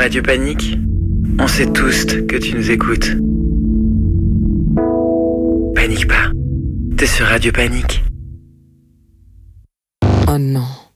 Radio Panique, on sait tous que tu nous écoutes. Panique pas, t'es sur Radio Panique. Oh non.